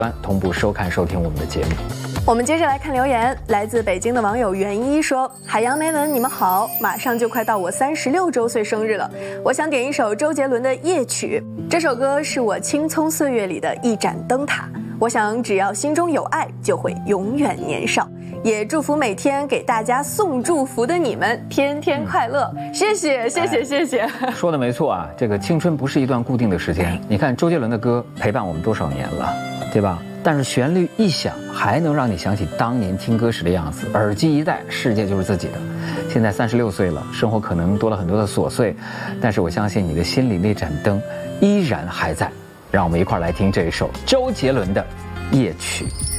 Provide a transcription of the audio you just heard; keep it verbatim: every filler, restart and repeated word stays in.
同步收看收听我们的节目。 我们接着来看留言，来自北京的网友袁一说：海洋梅文，你们好，马上就快到我三十六周岁生日了，我想点一首周杰伦的《夜曲》，这首歌是我青葱岁月里的一盏灯塔，我想只要心中有爱，就会永远年少。也祝福每天给大家送祝福的你们天天快乐，嗯、谢谢谢谢谢谢。 说的没错啊，这个青春不是一段固定的时间。你看周杰伦的歌陪伴我们多少年了，对吧？但是旋律一响，还能让你想起当年听歌时的样子。耳机一戴，世界就是自己的。现在三十六岁了，生活可能多了很多的琐碎，但是我相信你的心里那盏灯依然还在。让我们一块儿来听这一首周杰伦的《夜曲》。